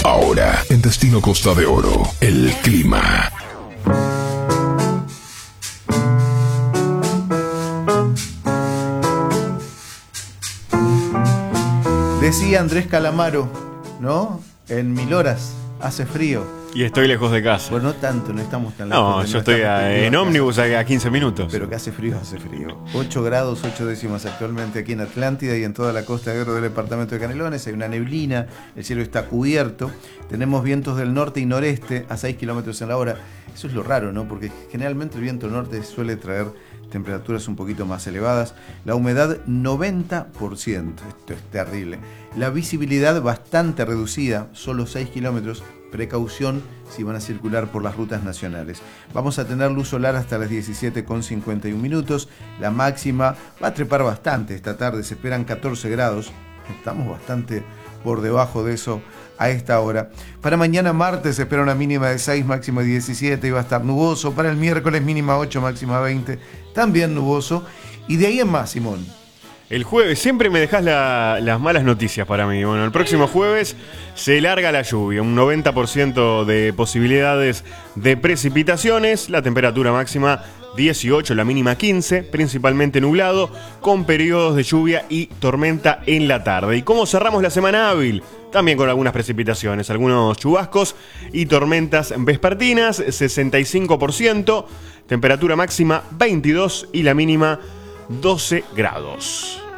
Ahora, en Destino Costa de Oro, el clima. Decía Andrés Calamaro, ¿no? En 1000 horas hace frío. Y estoy lejos de casa. Bueno, no tanto, no estamos tan lejos. No, yo estoy en ómnibus a 15 minutos. Pero que hace frío, hace frío. 8 grados, 8 décimas actualmente aquí en Atlántida y en toda la costa de Oro del departamento de Canelones. Hay una neblina, el cielo está cubierto. Tenemos vientos del norte y noreste a 6 kilómetros en la hora. Eso es lo raro, ¿no? Porque generalmente el viento norte suele traer temperaturas un poquito más elevadas. La humedad 90%, esto es terrible. La visibilidad bastante reducida, solo 6 kilómetros. Precaución si van a circular por las rutas nacionales. Vamos a tener luz solar hasta las 17:51 minutos. La máxima va a trepar bastante esta tarde, se esperan 14 grados. Estamos bastante por debajo de eso a esta hora. Para mañana martes se espera una mínima de 6, máxima de 17 y va a estar nuboso. Para el miércoles mínima 8, máxima 20, también nuboso. Y de ahí en más, Simón. El jueves, siempre me dejas las malas noticias para mí. Bueno, el próximo jueves se larga la lluvia, un 90% de posibilidades de precipitaciones, la temperatura máxima 18, la mínima 15, principalmente nublado, con periodos de lluvia y tormenta en la tarde. ¿Y cómo cerramos la semana hábil? También con algunas precipitaciones, algunos chubascos y tormentas vespertinas, 65%, temperatura máxima 22 y la mínima 12 grados.